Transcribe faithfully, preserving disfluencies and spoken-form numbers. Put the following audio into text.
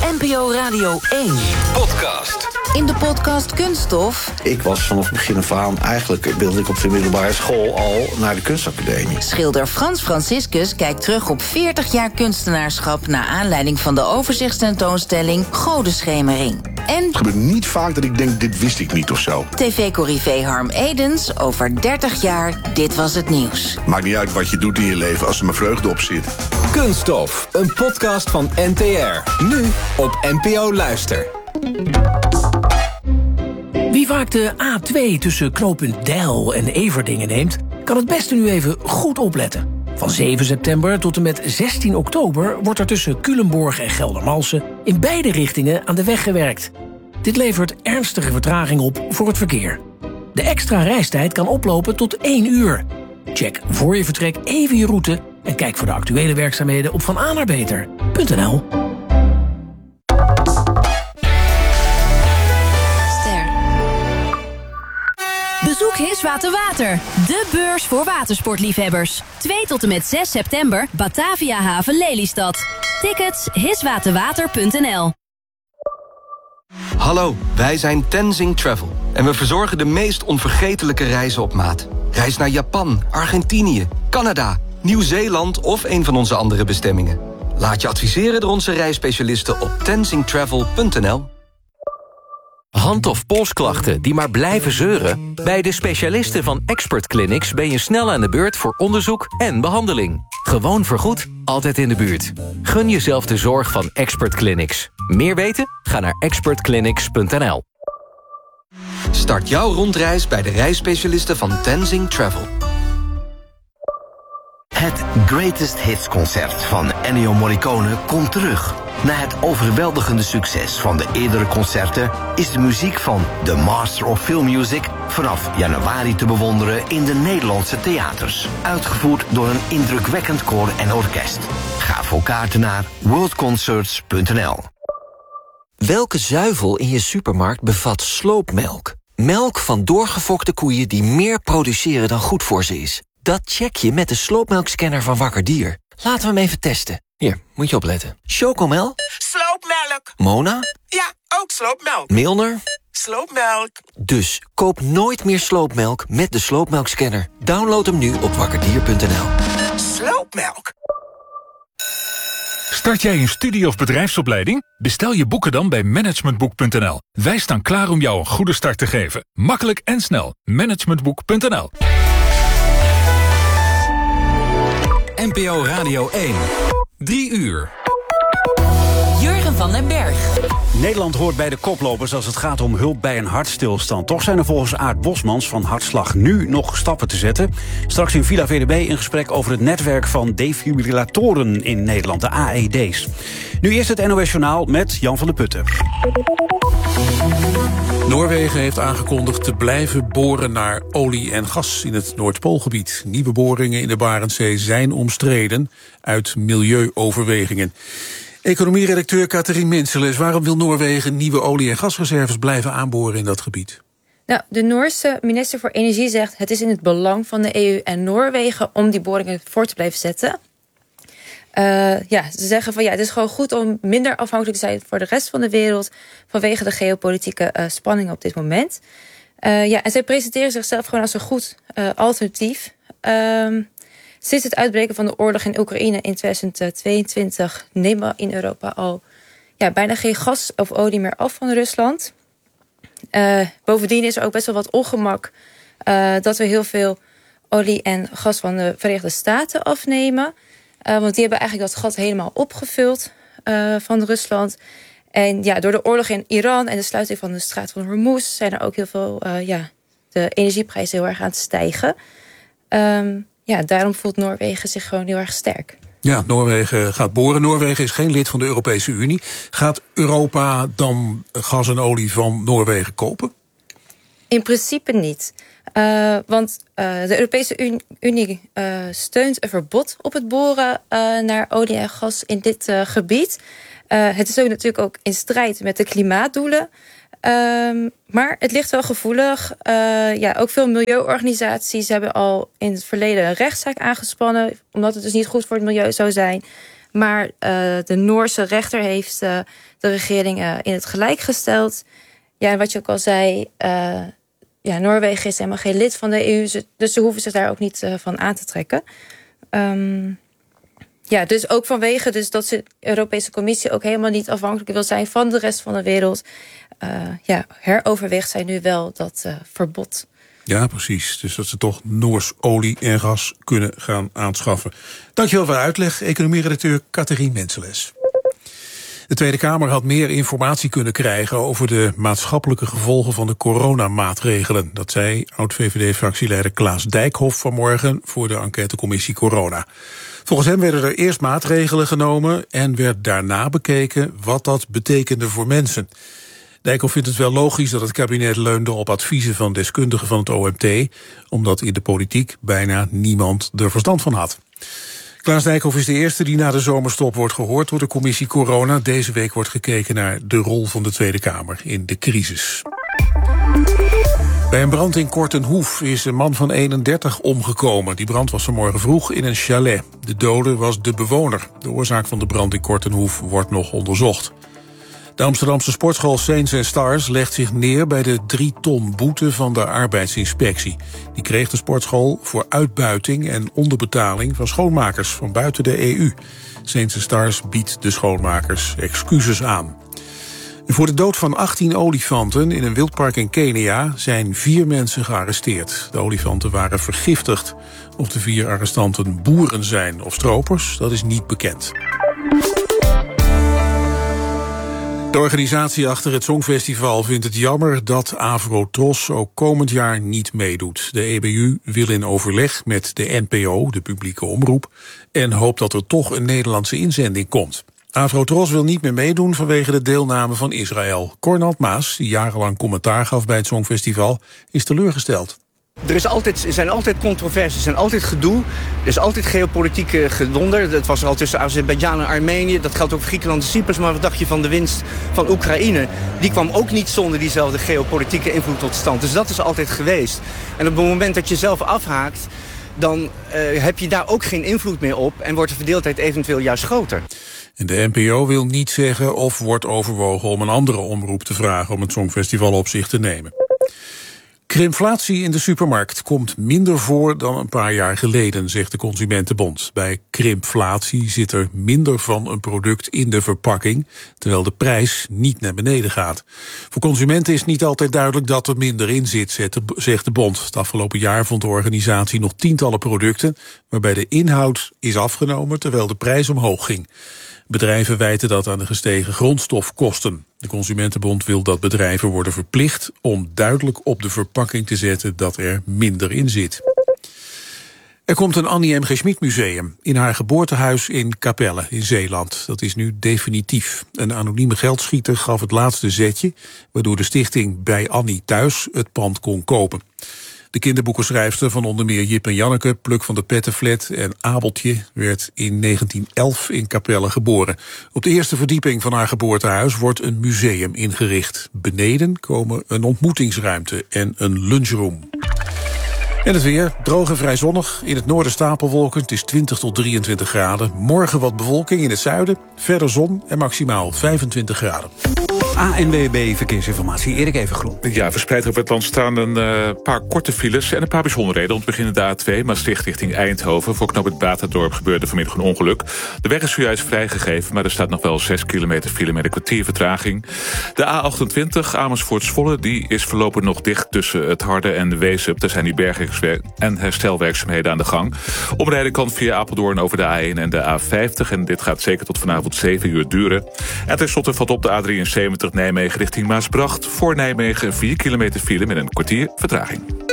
N P O Radio één. Podcast. In de podcast Kunststof. Ik was vanaf het begin af aan, eigenlijk wilde ik op de middelbare school al naar de kunstacademie. Schilder Frans Franciscus kijkt terug op veertig jaar kunstenaarschap naar aanleiding van de overzichtstentoonstelling Godenschemering. En het gebeurt niet vaak dat ik denk, dit wist ik niet of zo. tv-corrivé Harm Edens over dertig jaar Dit Was Het Nieuws. Maakt niet uit wat je doet in je leven als er maar vreugde op zit. Kunststof, een podcast van N T R. Nu op N P O Luister. Wie vaak de A twee tussen knooppunt Deil en Everdingen neemt, kan het beste nu even goed opletten. Van zeven september tot en met zestien oktober wordt er tussen Culemborg en Geldermalsen in beide richtingen aan de weg gewerkt. Dit levert ernstige vertraging op voor het verkeer. De extra reistijd kan oplopen tot één uur. Check voor je vertrek even je route en kijk voor de actuele werkzaamheden op van a naar beter punt n l. Bezoek Hiswater Water, de beurs voor watersportliefhebbers. twee tot en met zes september, Batavia Haven Lelystad. Tickets hiswaterwater punt n l. Hallo, wij zijn Tenzing Travel. En we verzorgen de meest onvergetelijke reizen op maat. Reis naar Japan, Argentinië, Canada, Nieuw-Zeeland of een van onze andere bestemmingen. Laat je adviseren door onze reisspecialisten op tenzing travel punt n l. Hand- of polsklachten die maar blijven zeuren? Bij de specialisten van Expert Clinics ben je snel aan de beurt voor onderzoek en behandeling. Gewoon vergoed, altijd in de buurt. Gun jezelf de zorg van Expert Clinics. Meer weten? Ga naar expert clinics punt n l. Start jouw rondreis bij de reisspecialisten van Tenzing Travel. Het Greatest Hits concert van Ennio Morricone komt terug. Na het overweldigende succes van de eerdere concerten is de muziek van The Master of Film Music vanaf januari te bewonderen in de Nederlandse theaters. Uitgevoerd door een indrukwekkend koor en orkest. Ga voor kaarten naar world concerts punt n l. Welke zuivel in je supermarkt bevat sloopmelk? Melk van doorgefokte koeien die meer produceren dan goed voor ze is. Dat check je met de sloopmelkscanner van Wakker Dier. Laten we hem even testen. Hier, moet je opletten. Chocomel? Sloopmelk. Mona? Ja, ook sloopmelk. Milner? Sloopmelk. Dus koop nooit meer sloopmelk met de sloopmelkscanner. Download hem nu op wakkerdier punt n l. Sloopmelk. Start jij een studie- of bedrijfsopleiding? Bestel je boeken dan bij managementboek punt n l. Wij staan klaar om jou een goede start te geven. Makkelijk en snel. managementboek punt n l. N P O Radio één. Drie uur. Jurgen van den Berg. Nederland hoort bij de koplopers als het gaat om hulp bij een hartstilstand. Toch zijn er volgens Aart Bosmans van Hartslag Nu nog stappen te zetten. Straks in Villa V D B een gesprek over het netwerk van defibrillatoren in Nederland, de A E D's. Nu eerst het N O S Journaal met Jan van der Putten. Noorwegen heeft aangekondigd te blijven boren naar olie en gas in het Noordpoolgebied. Nieuwe boringen in de Barentszee zijn omstreden uit milieuoverwegingen. Economieredacteur Catherine Minseles, waarom wil Noorwegen nieuwe olie- en gasreserves blijven aanboren in dat gebied? Nou, de Noorse minister voor Energie zegt het is in het belang van de E U en Noorwegen om die boringen voort te blijven zetten. Uh, ja, ze zeggen van ja, het is gewoon goed om minder afhankelijk te zijn voor de rest van de wereld vanwege de geopolitieke uh, spanningen op dit moment. Uh, ja, en zij presenteren zichzelf gewoon als een goed uh, alternatief. Uh, sinds het uitbreken van de oorlog in Oekraïne in twintig tweeëntwintig nemen we in Europa al ja, bijna geen gas of olie meer af van Rusland. Uh, bovendien is er ook best wel wat ongemak uh, dat we heel veel olie en gas van de Verenigde Staten afnemen. Uh, want die hebben eigenlijk dat gat helemaal opgevuld uh, van Rusland. En ja, door de oorlog in Iran en de sluiting van de straat van Hormuz zijn er ook heel veel, uh, ja, de energieprijzen heel erg aan het stijgen. Um, ja, daarom voelt Noorwegen zich gewoon heel erg sterk. Ja, Noorwegen gaat boren. Noorwegen is geen lid van de Europese Unie. Gaat Europa dan gas en olie van Noorwegen kopen? In principe niet. Uh, want uh, de Europese Unie uh, steunt een verbod op het boren uh, naar olie en gas in dit uh, gebied. Uh, het is ook natuurlijk ook in strijd met de klimaatdoelen. Um, maar het ligt wel gevoelig. Uh, ja, ook veel milieuorganisaties hebben al in het verleden een rechtszaak aangespannen, omdat het dus niet goed voor het milieu zou zijn. Maar uh, de Noorse rechter heeft uh, de regering uh, in het gelijk gesteld. Ja, en wat je ook al zei, uh, ja, Noorwegen is helemaal geen lid van de E U, dus ze hoeven zich daar ook niet uh, van aan te trekken. Um, ja, dus ook vanwege dus dat de Europese Commissie ook helemaal niet afhankelijk wil zijn van de rest van de wereld. Uh, ja, heroverweegt zij nu wel dat uh, verbod. Ja, precies. Dus dat ze toch Noors olie en gas kunnen gaan aanschaffen. Dankjewel voor de uitleg, economie-redacteur Catherine Menseles. De Tweede Kamer had meer informatie kunnen krijgen over de maatschappelijke gevolgen van de coronamaatregelen. Dat zei oud-V V D-fractieleider Klaas Dijkhoff vanmorgen voor de enquêtecommissie Corona. Volgens hem werden er eerst maatregelen genomen en werd daarna bekeken wat dat betekende voor mensen. Dijkhoff vindt het wel logisch dat het kabinet leunde op adviezen van deskundigen van het O M T, omdat in de politiek bijna niemand er verstand van had. Klaas Dijkhoff is de eerste die na de zomerstop wordt gehoord door de commissie Corona. Deze week wordt gekeken naar de rol van de Tweede Kamer in de crisis. Bij een brand in Kortenhoef is een man van eenendertig omgekomen. Die brand was vanmorgen vroeg in een chalet. De dode was de bewoner. De oorzaak van de brand in Kortenhoef wordt nog onderzocht. De Amsterdamse sportschool Saints and Stars legt zich neer bij de drie ton boete van de arbeidsinspectie. Die kreeg de sportschool voor uitbuiting en onderbetaling van schoonmakers van buiten de E U. Saints and Stars biedt de schoonmakers excuses aan. En voor de dood van achttien olifanten in een wildpark in Kenia zijn vier mensen gearresteerd. De olifanten waren vergiftigd. Of de vier arrestanten boeren zijn of stropers, dat is niet bekend. De organisatie achter het Songfestival vindt het jammer dat Avrotros ook komend jaar niet meedoet. De E B U wil in overleg met de N P O, de publieke omroep, en hoopt dat er toch een Nederlandse inzending komt. Avrotros wil niet meer meedoen vanwege de deelname van Israël. Cornald Maas, die jarenlang commentaar gaf bij het Songfestival, is teleurgesteld. Er, is altijd, er zijn altijd controversies, er zijn altijd gedoe. Er is altijd geopolitieke gedonder. Dat was er al tussen Azerbeidzjan en Armenië. Dat geldt ook voor Griekenland en Cyprus. Maar wat dacht je van de winst van Oekraïne? Die kwam ook niet zonder diezelfde geopolitieke invloed tot stand. Dus dat is altijd geweest. En op het moment dat je zelf afhaakt, dan uh, heb je daar ook geen invloed meer op. En wordt de verdeeldheid eventueel juist groter. En de N P O wil niet zeggen of wordt overwogen om een andere omroep te vragen om het Songfestival op zich te nemen. Krimflatie in de supermarkt komt minder voor dan een paar jaar geleden, zegt de Consumentenbond. Bij krimflatie zit er minder van een product in de verpakking, terwijl de prijs niet naar beneden gaat. Voor consumenten is niet altijd duidelijk dat er minder in zit, zegt de bond. Het afgelopen jaar vond de organisatie nog tientallen producten, waarbij de inhoud is afgenomen terwijl de prijs omhoog ging. Bedrijven wijten dat aan de gestegen grondstofkosten. De Consumentenbond wil dat bedrijven worden verplicht om duidelijk op de verpakking te zetten dat er minder in zit. Er komt een Annie M G. Schmid museum in haar geboortehuis in Capelle in Zeeland. Dat is nu definitief. Een anonieme geldschieter gaf het laatste zetje, waardoor de stichting Bij Annie Thuis het pand kon kopen. De kinderboekenschrijfster van onder meer Jip en Janneke, Pluk van de Pettenflat en Abeltje werd in negentien elf in Capelle geboren. Op de eerste verdieping van haar geboortehuis wordt een museum ingericht. Beneden komen een ontmoetingsruimte en een lunchroom. En het weer, droog en vrij zonnig. In het noorden stapelwolken, het is twintig tot drieëntwintig graden. Morgen wat bewolking in het zuiden, verder zon en maximaal vijfentwintig graden. A N W B Verkeersinformatie, Erik Evengroen. Ja, verspreid over het land staan een uh, paar korte files en een paar bijzonderheden. Om te beginnen de A twee, Maastricht richting Eindhoven. Voor knoop het Baterdorp gebeurde vanmiddag een ongeluk. De weg is zojuist vrijgegeven, maar er staat nog wel zes kilometer file met een kwartier vertraging. De A achtentwintig, Amersfoort-Zwolle, die is voorlopig nog dicht tussen het Harde en de Weesup. Er zijn die bergingswerk en herstelwerkzaamheden aan de gang. Omrijden kan via Apeldoorn over de A één en de A vijftig. En dit gaat zeker tot vanavond zeven uur duren. En tenslotte valt op de A drieënzeventig Nijmegen richting Maasbracht. Voor Nijmegen vier kilometer file met een kwartier vertraging.